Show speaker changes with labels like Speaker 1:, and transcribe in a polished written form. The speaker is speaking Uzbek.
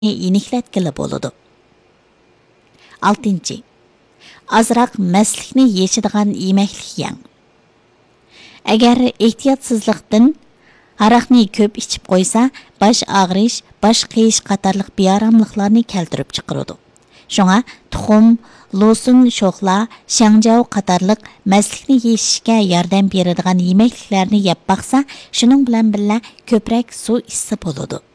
Speaker 1: iniqlatkili bo'ladi. 6. Azroq maslikni yechadigan yemaklik yeng. Agar ehtiyotsizlikdan aroqni ko'p ichib qo'ysa, bosh og'rish, bosh qiyish qatorliq beoromliklarni keltirib chiqaradi. Shunga tuxum, losun sho'xlar, shangjao qatorliq maslikni yeyishga yordam beradigan yemakliklarni yeb baqsa, shuning bilan birga ko'proq suv ichsa bo'ladi.